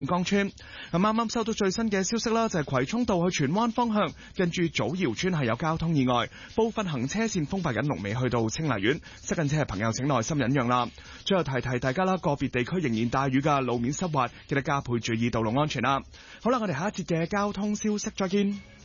江村。啱啱收到最新嘅消息啦，就係葵涌道去荃灣方向，近住祖堯村係有交通意外，部分行車線封閉緊，龍尾去到清麗苑，塞緊車嘅朋友請耐心忍讓啦。最後提大家啦，個別地區仍然大雨㗎，路面濕滑，記得加倍注意道路安全啦。好啦，我哋下一節嘅交通消息再見。